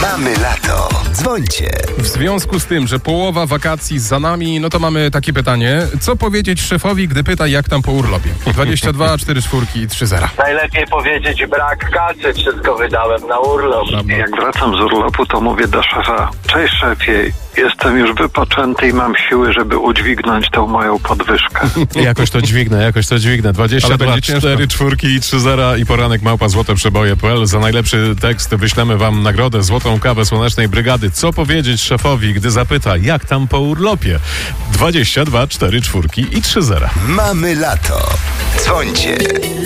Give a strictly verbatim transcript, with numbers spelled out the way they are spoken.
Mamy lato. Dzwońcie. W związku z tym, że połowa wakacji za nami, no to mamy takie pytanie. Co powiedzieć szefowi, gdy pyta, jak tam po urlopie? dwadzieścia dwa, cztery czwórki i trzy zera. Najlepiej powiedzieć brak kasy, wszystko wydałem na urlop. Prawda. Jak wracam z urlopu, to mówię do szefa: cześć szefie, jestem już wypoczęty i mam siły, żeby udźwignąć tą moją podwyżkę. Jakoś to dźwignę, jakoś to dźwignę. dwadzieścia Ale dwa, będzie cztery ciężko. czwórki i trzy zera i poranek małpa złote przeboje kropka p l. Za najlepszy tekst wyślemy wam nagrodę Złotą Kawę Słonecznej Brygady. Co powiedzieć szefowi, gdy zapyta, jak tam po urlopie? dwadzieścia dwa, cztery czwórki i trzy zera. Mamy lato. Dzwońcie.